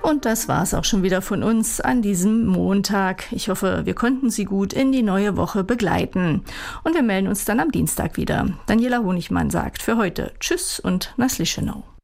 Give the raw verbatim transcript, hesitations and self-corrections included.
Und das war's auch schon wieder von uns an diesem Montag. Ich hoffe, wir konnten Sie gut in die neue Woche begleiten. Und wir melden uns dann am Dienstag wieder. Daniela Honigmann sagt für heute Tschüss und na slyšenou.